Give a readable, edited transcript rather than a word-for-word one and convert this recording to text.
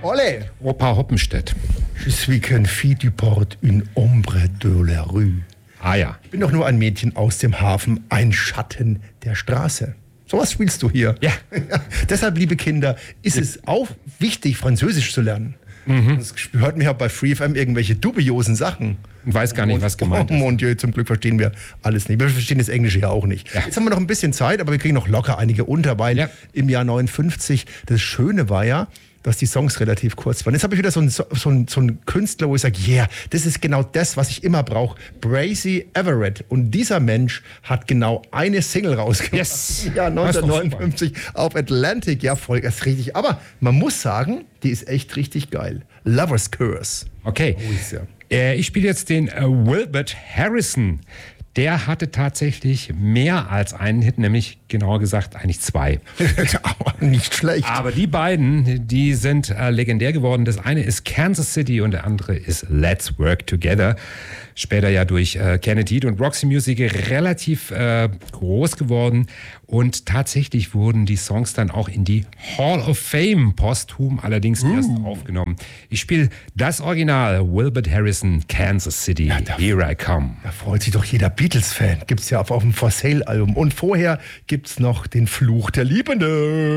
Olle! Opa Hoppenstedt. Je suis qu'une fille du port, une ombre de la rue. Ah ja. Ich bin doch nur ein Mädchen aus dem Hafen, ein Schatten der Straße. Sowas spielst du hier. Ja. Deshalb, liebe Kinder, ist es auch wichtig, Französisch zu lernen. Das hört mir ja bei FreeFM irgendwelche dubiosen Sachen. Und weiß gar nicht, was gemeint ist. Mon Dieu, zum Glück verstehen wir alles nicht. Wir verstehen das Englische ja auch nicht. Ja. Jetzt haben wir noch ein bisschen Zeit, aber wir kriegen noch locker einige unter, weil im Jahr 59, das Schöne war ja, dass die Songs relativ kurz waren. Jetzt habe ich wieder so einen Künstler, wo ich sage, yeah, das ist genau das, was ich immer brauche. Bracy Everett. Und dieser Mensch hat genau eine Single rausgebracht. Yes. Ja, 1959 auf Atlantic. Ja, voll, das ist richtig. Aber man muss sagen, die ist echt richtig geil. Lover's Curse. Okay. Oh, ist ja. Ich spiele jetzt den Wilbert Harrison. Der hatte tatsächlich mehr als einen Hit, nämlich genauer gesagt eigentlich zwei. Nicht schlecht. Aber die beiden, die sind legendär geworden. Das eine ist Kansas City und der andere ist Let's Work Together. Später ja durch Kennedy Heat und Roxy Music relativ groß geworden. Und tatsächlich wurden die Songs dann auch in die Hall of Fame posthum allerdings erst aufgenommen. Ich spiele das Original, Wilbert Harrison, Kansas City, ja, Here I Come. Da freut sich doch jeder Beatles-Fan. Gibt's ja auf dem For Sale-Album. Und vorher gibt's noch den Fluch der Liebenden.